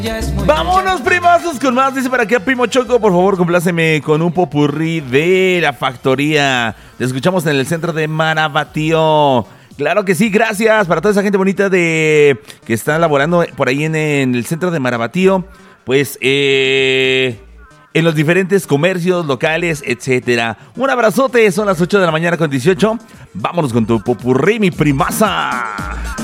Vámonos, primazos, con más. Dice para acá Primo Choco, por favor, compláceme con un popurrí de La Factoría. Te escuchamos en el centro de Marabatío. Claro que sí, gracias para toda esa gente bonita que está laborando por ahí en el centro de Marabatío. Pues, en los diferentes comercios locales, etcétera. Un abrazote, son las 8 de la mañana con 18. Vámonos con tu popurrí, mi primaza.